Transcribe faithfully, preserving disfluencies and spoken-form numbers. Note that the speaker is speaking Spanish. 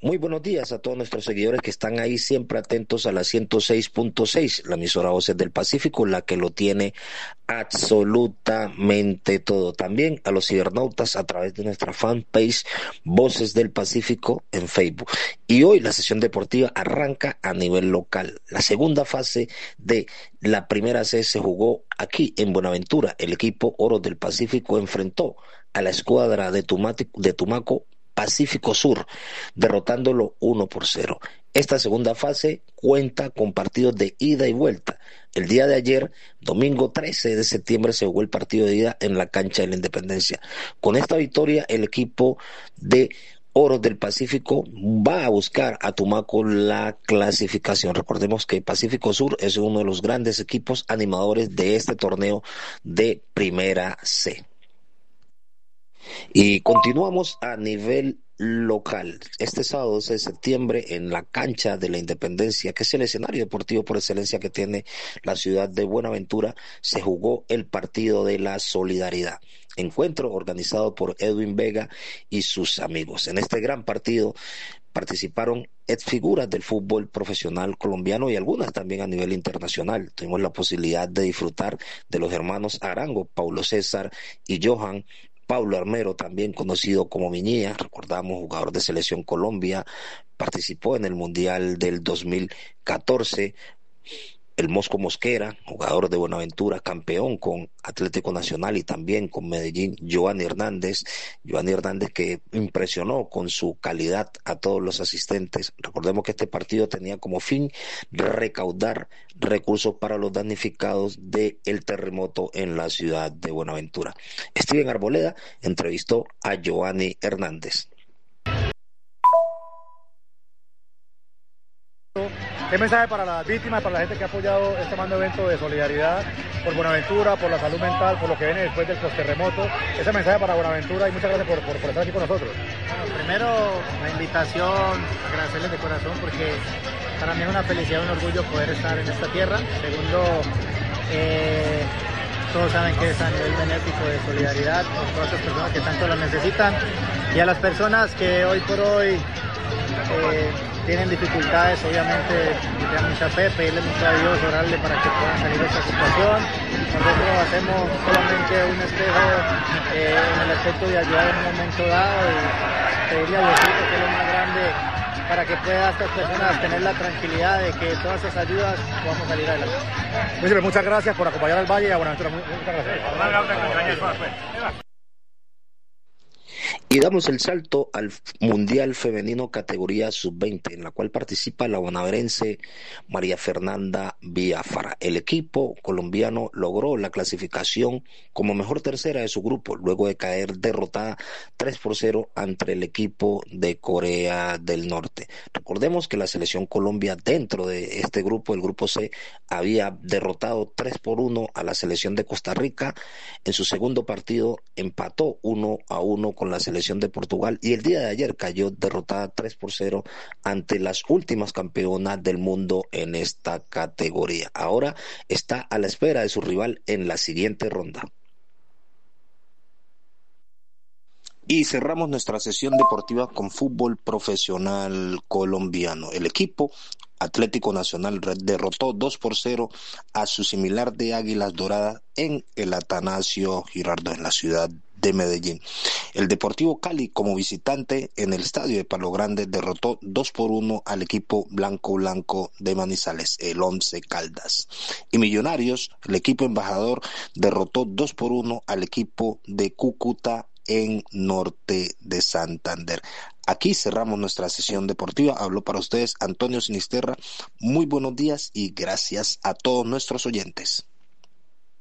Muy buenos días a todos nuestros seguidores que están ahí siempre atentos a la ciento seis punto seis, la emisora Voces del Pacífico, la que lo tiene absolutamente todo. También a los cibernautas a través de nuestra fanpage Voces del Pacífico en Facebook. Y hoy la sesión deportiva arranca a nivel local. La segunda fase de la primera C se jugó aquí en Buenaventura. El equipo Oro del Pacífico enfrentó a la escuadra de, Tumati- de Tumaco Pacífico Sur, derrotándolo uno por cero. Esta segunda fase cuenta con partidos de ida y vuelta. El día de ayer, domingo trece de septiembre, se jugó el partido de ida en la cancha de la Independencia. Con esta victoria, el equipo de Oro del Pacífico va a buscar a Tumaco la clasificación. Recordemos que Pacífico Sur es uno de los grandes equipos animadores de este torneo de Primera C. Y continuamos a nivel local. Este sábado doce de septiembre en la cancha de la Independencia, que es el escenario deportivo por excelencia que tiene la ciudad de Buenaventura, se jugó el partido de la solidaridad. Encuentro organizado por Edwin Vega y sus amigos. En este gran partido participaron exfiguras del fútbol profesional colombiano y algunas también a nivel internacional. Tuvimos la posibilidad de disfrutar de los hermanos Arango, Paulo César y Johan. Pablo Armero, también conocido como Miñía, recordamos, jugador de Selección Colombia, participó en el Mundial del dos mil catorce. El Mosco Mosquera, jugador de Buenaventura, campeón con Atlético Nacional y también con Medellín. Giovanni Hernández, Giovanni Hernández que impresionó con su calidad a todos los asistentes. Recordemos que este partido tenía como fin recaudar recursos para los damnificados del terremoto en la ciudad de Buenaventura. Steven Arboleda entrevistó a Giovanni Hernández. ¿Qué mensaje para las víctimas, para la gente que ha apoyado este magno evento de solidaridad por Buenaventura, por la salud mental, por lo que viene después del posterremoto? Ese mensaje para Buenaventura y muchas gracias por, por, por estar aquí con nosotros. Bueno, primero, la invitación, agradecerles de corazón porque para mí es una felicidad, un orgullo poder estar en esta tierra. Segundo, eh, todos saben que es a nivel benéfico de solidaridad con todas las personas que tanto lo necesitan y a las personas que hoy por hoy eh, tienen dificultades, obviamente, que tengan mucha fe, pedirle mucho a Dios, orarle para que puedan salir de esta situación. Nosotros hacemos solamente un espejo eh, en el aspecto de ayudar en un momento dado y pedirle a Diosito, que es lo más grande, para que puedan estas personas tener la tranquilidad de que todas esas ayudas podamos salir adelante. Muchas gracias por acompañar al Valle y a Buenaventura. Muchas gracias. Y damos el salto al Mundial Femenino categoría sub veinte, en la cual participa la bonaerense María Fernanda Biafara. El equipo colombiano logró la clasificación como mejor tercera de su grupo, luego de caer derrotada tres por cero ante el equipo de Corea del Norte. Recordemos que la selección Colombia dentro de este grupo, el grupo C, había derrotado tres por uno a la selección de Costa Rica. En su segundo partido empató uno a uno con la selección de Portugal y el día de ayer cayó derrotada tres por cero ante las últimas campeonas del mundo en esta categoría. Ahora está a la espera de su rival en la siguiente ronda. Y cerramos nuestra sesión deportiva con fútbol profesional colombiano. El equipo Atlético Nacional derrotó dos por cero a su similar de Águilas Doradas en el Atanasio Girardot en la ciudad de Medellín. El Deportivo Cali, como visitante en el estadio de Palo Grande, derrotó dos por uno al equipo blanco blanco de Manizales, el Once Caldas. Y Millonarios, el equipo embajador, derrotó dos por uno al equipo de Cúcuta en Norte de Santander. Aquí cerramos nuestra sesión deportiva. Habló para ustedes Antonio Sinisterra. Muy buenos días y gracias a todos nuestros oyentes.